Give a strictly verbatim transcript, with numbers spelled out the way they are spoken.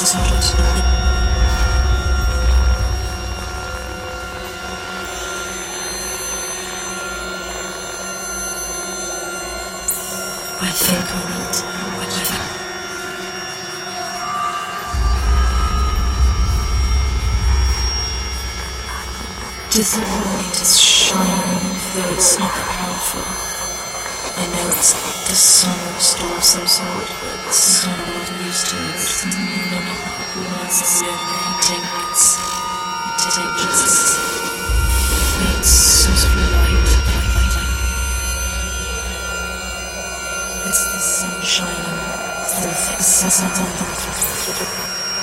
I think I need to disappoint is shining, though it's not that powerful. I know it's the sun restores some sort, but the sun I'm not used to it. It's not once painting. It's ridiculous. It's so light. It's the sun shining through thick sand.